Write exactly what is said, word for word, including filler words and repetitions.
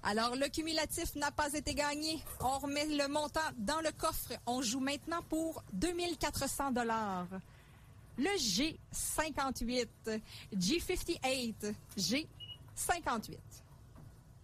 Alors, le cumulatif n'a pas été gagné. On remet le montant dans le coffre. On joue maintenant pour deux mille quatre cents dollars. Le G cinquante-huit. G cinquante-huit. G cinquante-huit.